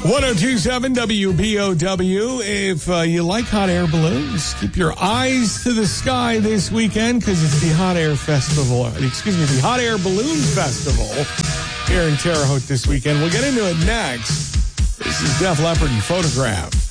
1027 WBOW. If you like hot air balloons, keep your eyes to the sky this weekend because it's the Hot Air Festival. The Hot Air Balloon Festival here in Terre Haute this weekend. We'll get into it next. This is Def Leppard and Photograph.